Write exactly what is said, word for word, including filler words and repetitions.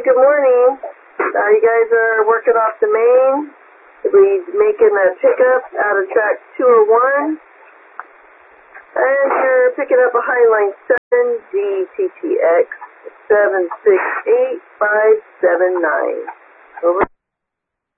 good morning. Uh, you guys are working off the main. We're making a pickup out of track two oh one. And you're picking up a Highline seven D T T X seven six eight five seven nine. Over.